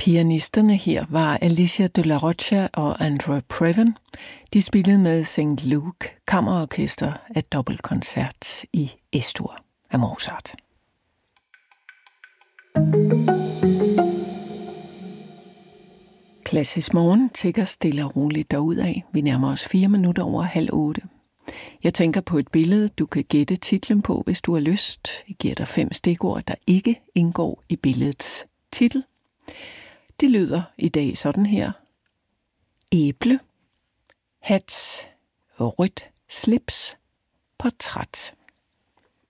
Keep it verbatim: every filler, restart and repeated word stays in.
Pianisterne her var Alicia de la Rocha og Andrew Previn. De spillede med Saint Luke Kammerorkester af dobbeltkoncert i Es-dur af Mozart. Klassisk morgen tikker stille og roligt derudad. Vi nærmer os fire minutter over halv otte. Jeg tænker på et billede, du kan gætte titlen på, hvis du har lyst. Jeg giver dig fem stikord, der ikke indgår i billedets titel. Det lyder i dag sådan her. Æble, hat, rødt slips, portræt.